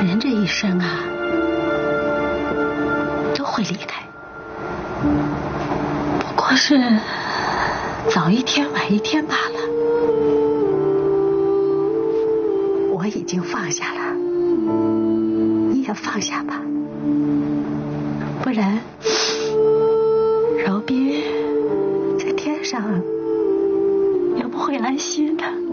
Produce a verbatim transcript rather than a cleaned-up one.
人这一生啊，都会离开，不过是早一天晚一天罢了。我已经放下了，你也放下吧，不然饶斌在天上也不会安心的。